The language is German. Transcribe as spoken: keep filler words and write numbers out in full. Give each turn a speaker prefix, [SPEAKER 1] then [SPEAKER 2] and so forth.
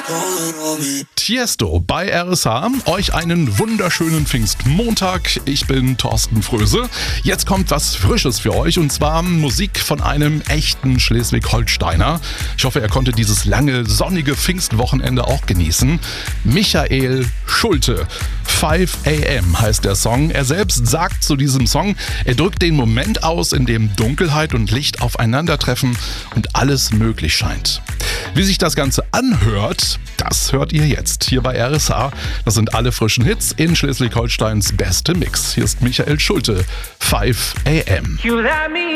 [SPEAKER 1] Tiesto bei R S H. Euch einen wunderschönen Pfingstmontag. Ich bin Thorsten Fröse. Jetzt kommt was Frisches für euch und zwar Musik von einem echten Schleswig-Holsteiner. Ich hoffe, er konnte dieses lange, sonnige Pfingstwochenende auch genießen. Michael Schulte. five a m heißt der Song. Er selbst sagt zu diesem Song, er drückt den Moment aus, in dem Dunkelheit und Licht aufeinandertreffen und alles möglich scheint. Wie sich das Ganze anhört, das hört ihr jetzt hier bei R S H. Das sind alle frischen Hits in Schleswig-Holsteins beste Mix. Hier ist Michael Schulte, five a m.